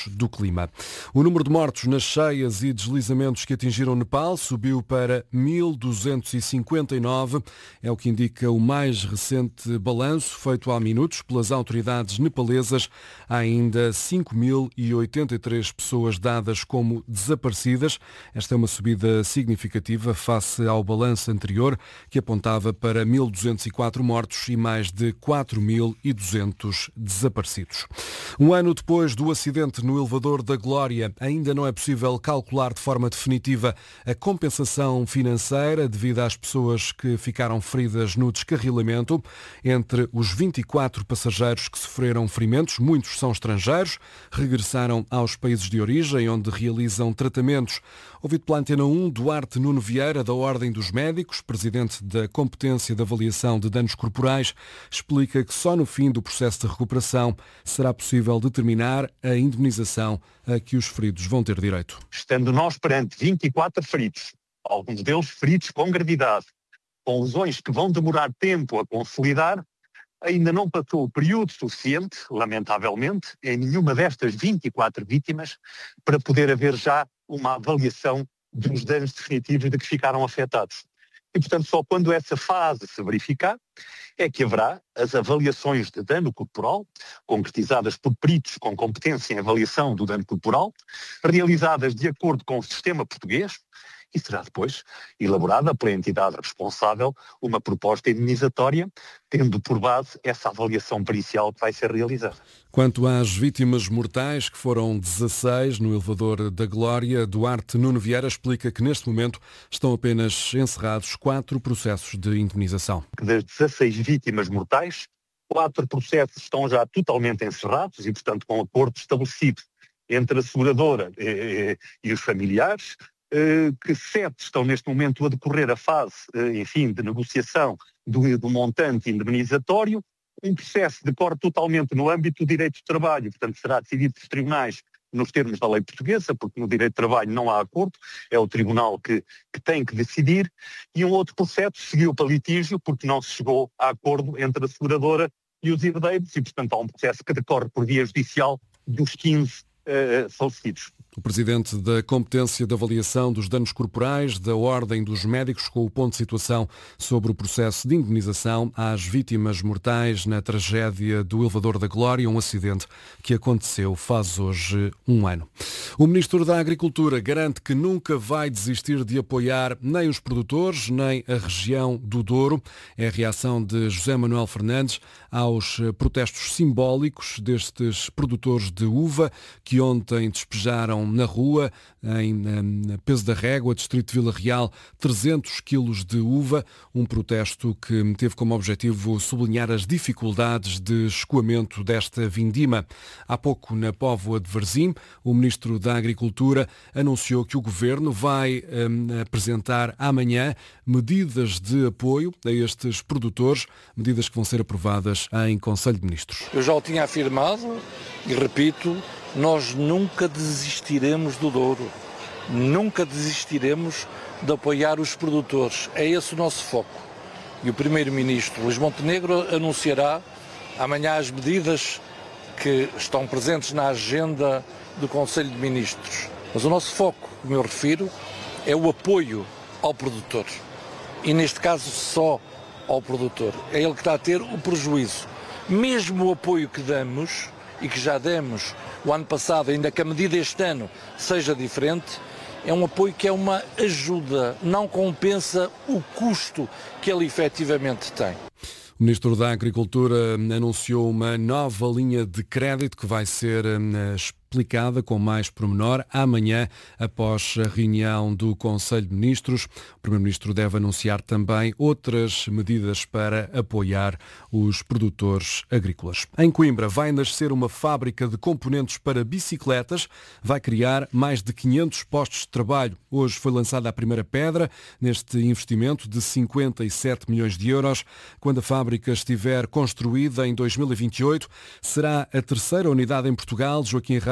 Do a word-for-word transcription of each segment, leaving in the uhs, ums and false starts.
do clima. O número de mortos nas cheias e deslizamentos que atingiram Nepal subiu para mil duzentos e cinquenta e nove. É o que indica o mais recente balanço feito há minutos pelas autoridades nepalesas. Há ainda cinco mil e oitenta e três pessoas dadas como desaparecidas. Esta é uma subida significativa face ao balanço anterior, que apontava para mil duzentos e quatro mortos e mais de quatro mil e duzentos desaparecidos. Um ano depois do acidente no elevador da Glória, ainda não é possível calcular de forma definitiva a compensação financeira devido às pessoas que ficaram feridas no descarrilamento. Entre os vinte e quatro passageiros que sofreram ferimentos, muitos são estrangeiros, regressaram aos países de origem, onde realizam tratamentos. Ouvido pela Antena um, Duarte Nuno Vieira, da Ordem dos Médicos, presidente da competência de avaliação de danos corporais, explica que só no fim do processo de recuperação será possível determinar a indemnização a que os feridos vão ter direito. Estando nós perante vinte e quatro feridos, alguns deles feridos com gravidade, com lesões que vão demorar tempo a consolidar, ainda não passou o período suficiente, lamentavelmente, em nenhuma destas vinte e quatro vítimas para poder haver já uma avaliação dos danos definitivos de que ficaram afetados. E, portanto, só quando essa fase se verificar é que haverá as avaliações de dano corporal, concretizadas por peritos com competência em avaliação do dano corporal, realizadas de acordo com o sistema português, e será depois elaborada pela entidade responsável uma proposta indemnizatória, tendo por base essa avaliação pericial que vai ser realizada. Quanto às vítimas mortais, que foram dezasseis no elevador da Glória, Duarte Nuno Vieira explica que neste momento estão apenas encerrados quatro processos de indemnização. Das dezasseis vítimas mortais, quatro processos estão já totalmente encerrados e, portanto, com acordo estabelecido entre a seguradora e, e, e os familiares, que sete estão neste momento a decorrer a fase, enfim, de negociação do, do montante indemnizatório. Um processo decorre totalmente no âmbito do direito de trabalho, portanto será decidido pelos tribunais nos termos da lei portuguesa, porque no direito de trabalho não há acordo, é o tribunal que, que tem que decidir, e um outro processo seguiu para litígio porque não se chegou a acordo entre a seguradora e os herdeiros, e portanto há um processo que decorre por via judicial dos quinze uh, falecidos. O presidente da competência de avaliação dos danos corporais da Ordem dos Médicos, com o ponto de situação sobre o processo de indemnização às vítimas mortais na tragédia do elevador da Glória, um acidente que aconteceu faz hoje um ano. O ministro da Agricultura garante que nunca vai desistir de apoiar nem os produtores, nem a região do Douro. É a reação de José Manuel Fernandes aos protestos simbólicos destes produtores de uva que ontem despejaram na rua, em, em Peso da Régua, distrito de Vila Real, trezentos quilos de uva, um protesto que teve como objetivo sublinhar as dificuldades de escoamento desta vindima. Há pouco, na Póvoa de Varzim, o ministro da Agricultura anunciou que o governo vai um, apresentar amanhã medidas de apoio a estes produtores, medidas que vão ser aprovadas em Conselho de Ministros. Eu já o tinha afirmado e repito, nós nunca desistiremos do Douro, nunca desistiremos de apoiar os produtores. É esse o nosso foco. E o primeiro-ministro Luís Montenegro anunciará amanhã as medidas que estão presentes na agenda do Conselho de Ministros. Mas o nosso foco, como eu refiro, é o apoio ao produtor. E neste caso só ao produtor. É ele que está a ter o prejuízo. Mesmo o apoio que damos e que já demos o ano passado, ainda que a medida este ano seja diferente, é um apoio que é uma ajuda, não compensa o custo que ele efetivamente tem. O Ministro da Agricultura anunciou uma nova linha de crédito que vai ser explicada com mais pormenor amanhã, após a reunião do Conselho de Ministros. O Primeiro-Ministro deve anunciar também outras medidas para apoiar os produtores agrícolas. Em Coimbra vai nascer uma fábrica de componentes para bicicletas, vai criar mais de quinhentos postos de trabalho. Hoje foi lançada a primeira pedra neste investimento de cinquenta e sete milhões de euros. Quando a fábrica estiver construída em dois mil e vinte e oito, será a terceira unidade em Portugal. Joaquim Reis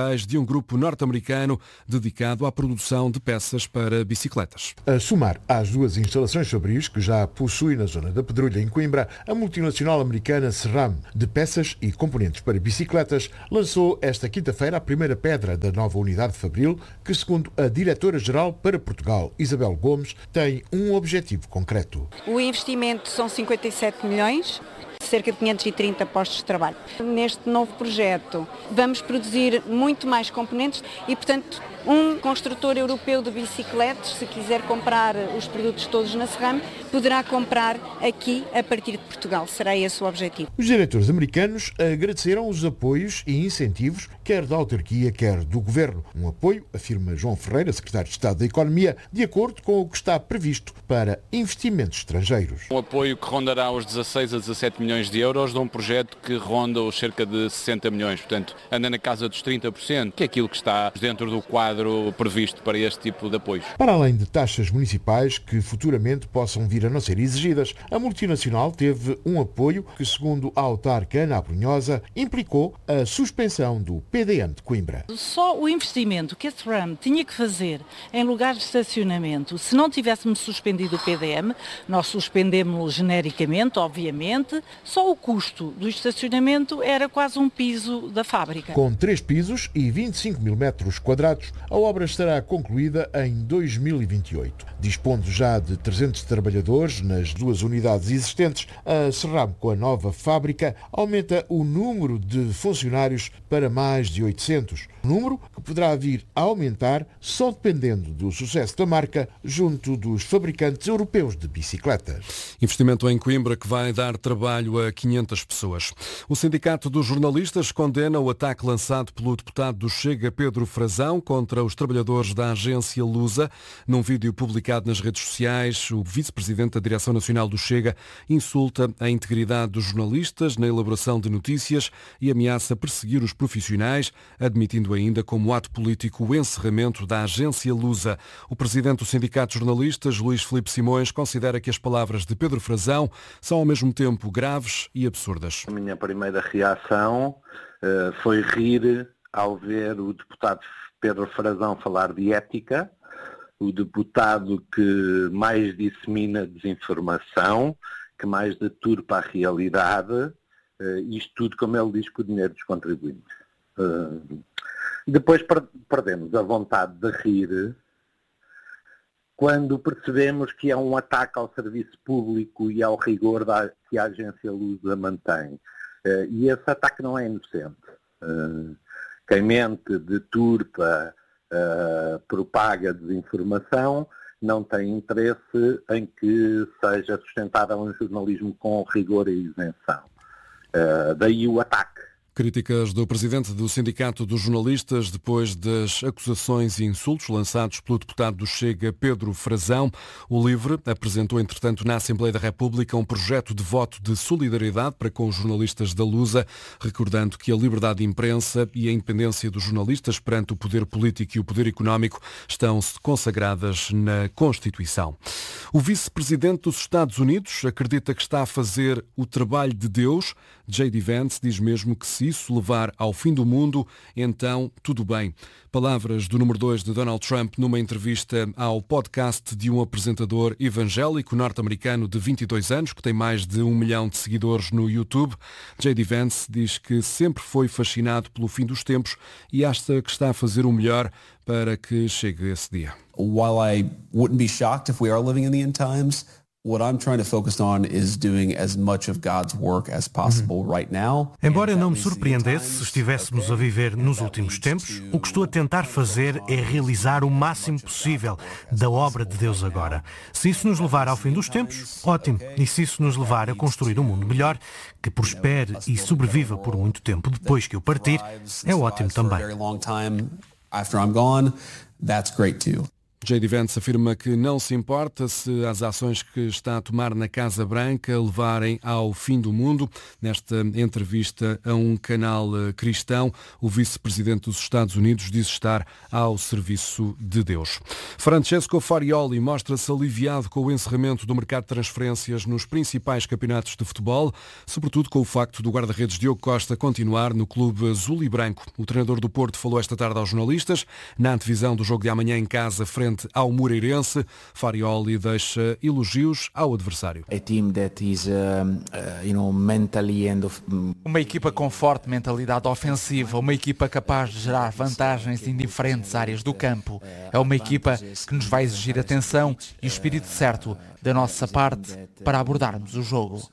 industriais de um grupo norte-americano dedicado à produção de peças para bicicletas. A somar às duas instalações fabris que já possui na zona da Pedrulha, em Coimbra, a multinacional americana Serram, de peças e componentes para bicicletas, lançou esta quinta-feira a primeira pedra da nova unidade fabril, que, segundo a diretora-geral para Portugal, Isabel Gomes, tem um objetivo concreto. O investimento são cinquenta e sete milhões. Cerca de quinhentos e trinta postos de trabalho. Neste novo projeto vamos produzir muito mais componentes e, portanto, um construtor europeu de bicicletas, se quiser comprar os produtos todos na Serram, poderá comprar aqui a partir de Portugal. Será esse o objetivo. Os diretores americanos agradeceram os apoios e incentivos, quer da autarquia, quer do governo. Um apoio, afirma João Ferreira, secretário de Estado da Economia, de acordo com o que está previsto para investimentos estrangeiros. Um apoio que rondará os dezasseis a dezassete milhões de euros de um projeto que ronda os cerca de sessenta milhões. Portanto, anda na casa dos trinta por cento, que é aquilo que está dentro do quadro previsto para este tipo de apoios. Para além de taxas municipais que futuramente possam vir a não ser exigidas, a multinacional teve um apoio que, segundo a autarca Ana Abrunhosa, implicou a suspensão do P D M de Coimbra. Só o investimento que a SRAM tinha que fazer em lugares de estacionamento, se não tivéssemos suspendido o P D M, nós suspendemos-lo genericamente, obviamente, só o custo do estacionamento era quase um piso da fábrica. Com três pisos e vinte e cinco mil metros quadrados, a obra estará concluída em dois mil e vinte e oito. Dispondo já de trezentos trabalhadores nas duas unidades existentes, a Serram, com a nova fábrica, aumenta o número de funcionários para mais de oitocentos. Número que poderá vir a aumentar só dependendo do sucesso da marca junto dos fabricantes europeus de bicicletas. Investimento em Coimbra que vai dar trabalho a quinhentas pessoas. O Sindicato dos Jornalistas condena o ataque lançado pelo deputado do Chega, Pedro Frazão, contra os trabalhadores da agência Lusa. Num vídeo publicado nas redes sociais, o vice-presidente da Direção Nacional do Chega insulta a integridade dos jornalistas na elaboração de notícias e ameaça perseguir os profissionais, admitindo ainda como ato político o encerramento da agência Lusa. O presidente do Sindicato de Jornalistas, Luís Filipe Simões, considera que as palavras de Pedro Frazão são ao mesmo tempo graves e absurdas. A minha primeira reação uh, foi rir ao ver o deputado Pedro Frazão falar de ética, o deputado que mais dissemina desinformação, que mais deturpa a realidade, uh, isto tudo, como ele diz, com o dinheiro dos contribuintes. Uh, depois per- perdemos a vontade de rir quando percebemos que é um ataque ao serviço público e ao rigor da, que a agência Lusa mantém. Uh, e esse ataque não é inocente. Uh, quem mente, deturpa, uh, propaga desinformação, não tem interesse em que seja sustentado um jornalismo com rigor e isenção. Uh, daí o ataque. Críticas do presidente do Sindicato dos Jornalistas depois das acusações e insultos lançados pelo deputado do Chega, Pedro Frazão. O LIVRE apresentou, entretanto, na Assembleia da República um projeto de voto de solidariedade para com os jornalistas da Lusa, recordando que a liberdade de imprensa e a independência dos jornalistas perante o poder político e o poder económico estão consagradas na Constituição. O vice-presidente dos Estados Unidos acredita que está a fazer o trabalho de Deus. J D Vance diz mesmo que se isso levar ao fim do mundo, então tudo bem. Palavras do número dois de Donald Trump numa entrevista ao podcast de um apresentador evangélico norte-americano de vinte e dois anos, que tem mais de um milhão de seguidores no YouTube. J D Vance diz que sempre foi fascinado pelo fim dos tempos e acha que está a fazer o melhor para que chegue esse dia. While I wouldn't be shocked if we are living in the end times, what I'm trying to focus on is doing as much of God's work as possible right now. Embora não me surpreendesse se estivéssemos a viver nos últimos tempos, o que estou a tentar fazer é realizar o máximo possível da obra de Deus agora. Se isso nos levar ao fim dos tempos, ótimo. E se isso nos levar a construir um mundo melhor, que prospere e sobreviva por muito tempo depois que eu partir, é ótimo também. After I'm gone, that's great too. J D Vance afirma que não se importa se as ações que está a tomar na Casa Branca levarem ao fim do mundo. Nesta entrevista a um canal cristão, o vice-presidente dos Estados Unidos diz estar ao serviço de Deus. Francesco Farioli mostra-se aliviado com o encerramento do mercado de transferências nos principais campeonatos de futebol, sobretudo com o facto do guarda-redes Diogo Costa continuar no clube azul e branco. O treinador do Porto falou esta tarde aos jornalistas, na antevisão do jogo de amanhã em casa frente ao Moreirense. Farioli deixa elogios ao adversário. Uma equipa com forte mentalidade ofensiva, uma equipa capaz de gerar vantagens em diferentes áreas do campo. É uma equipa que nos vai exigir atenção e o espírito certo da nossa parte para abordarmos o jogo.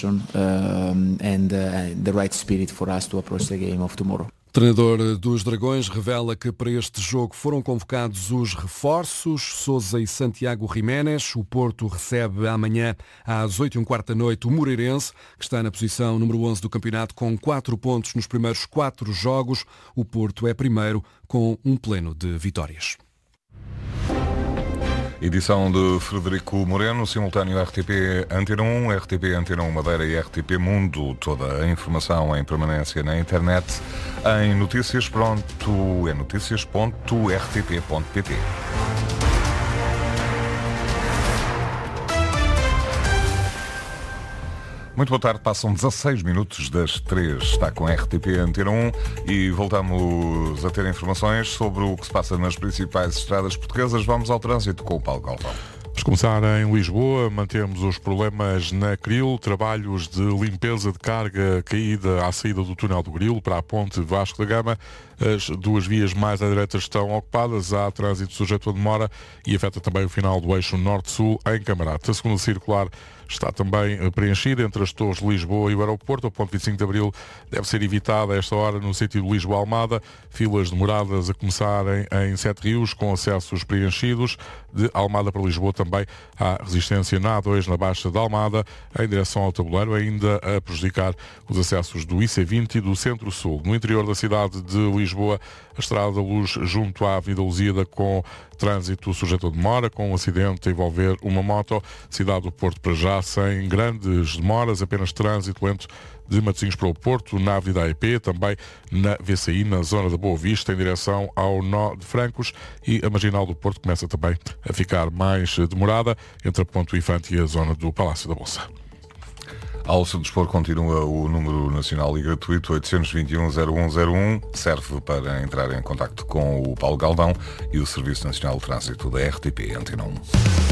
O treinador dos Dragões revela que para este jogo foram convocados os reforços, Sousa e Santiago Jiménez. O Porto recebe amanhã às oito e um quarto da noite o Moreirense, que está na posição número onze do campeonato com quatro pontos nos primeiros quatro jogos. O Porto é primeiro com um pleno de vitórias. Edição de Frederico Moreno, simultâneo R T P Antena um, R T P Antena um Madeira e R T P Mundo. Toda a informação em permanência na internet em notícias, pronto, é notícias ponto r t p ponto p t. Muito boa tarde, passam dezasseis minutos das três, está com a R T P Antena um e voltamos a ter informações sobre o que se passa nas principais estradas portuguesas. Vamos ao trânsito com o Paulo Galvão. Vamos começar em Lisboa, mantemos os problemas na Cril, trabalhos de limpeza de carga caída à saída do túnel do Grilo para a ponte Vasco da Gama. As duas vias mais à direita estão ocupadas, há trânsito sujeito a demora e afeta também o final do eixo norte-sul em Camarate. A segunda circular está também preenchida entre as torres de Lisboa e o aeroporto. A ponte vinte e cinco de Abril deve ser evitada a esta hora no sentido de Lisboa-Almada. Filas demoradas a começarem em Sete Rios, com acessos preenchidos. De Almada para Lisboa também há resistência na A dois, na Baixa da Almada, em direção ao Tabuleiro, ainda a prejudicar os acessos do I C vinte e do Centro-Sul. No interior da cidade de Lisboa, a Estrada da Luz junto à Avenida Lusíada com trânsito sujeito a demora, com um acidente a envolver uma moto. Cidade do Porto para já sem grandes demoras, apenas trânsito lento de Matosinhos para o Porto, na Avenida A E P, também na V C I, na zona da Boa Vista, em direção ao nó de Francos, e a Marginal do Porto começa também a ficar mais demorada entre a Ponte Infante e a zona do Palácio da Bolsa. Ao seu dispor continua o número nacional e gratuito oitocentos e vinte e um, zero um zero um, serve para entrar em contacto com o Paulo Galdão e o Serviço Nacional de Trânsito da R T P Antena um.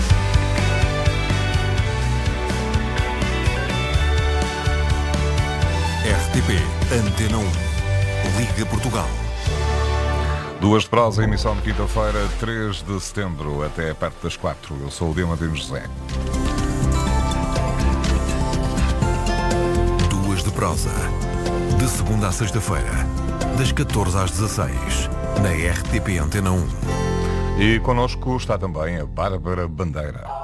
R T P Antena um. Liga Portugal. Duas de prosa, emissão de quinta-feira, três de setembro, até perto das quatro. Eu sou o Diamantino José. Duas de prosa, de segunda a sexta-feira, das catorze às dezasseis, na R T P Antena um. E connosco está também a Bárbara Bandeira.